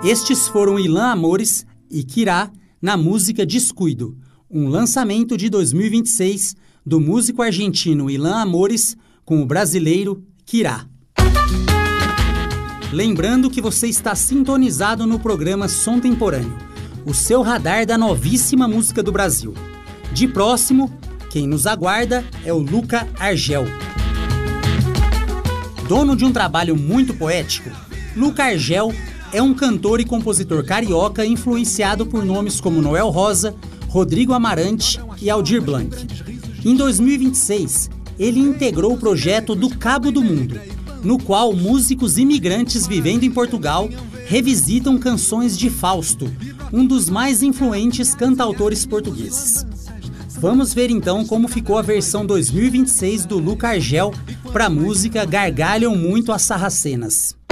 Estes foram Ilan Amores e Kirá na música Descuido, um lançamento de 2026 do músico argentino Ilan Amores com o brasileiro Kirá. Lembrando que você está sintonizado no programa Som Temporâneo, o seu radar da novíssima música do Brasil. De próximo, quem nos aguarda é o Luca Argel. Dono de um trabalho muito poético, Luca Argel é um cantor e compositor carioca influenciado por nomes como Noel Rosa, Rodrigo Amarante e Aldir Blanc. Em 2026, ele integrou o projeto Do Cabo do Mundo, no qual músicos imigrantes vivendo em Portugal revisitam canções de Fausto, um dos mais influentes cantautores portugueses. Vamos ver então como ficou a versão 2026 do Luca Argel para a música Gargalham Muito as Sarracenas.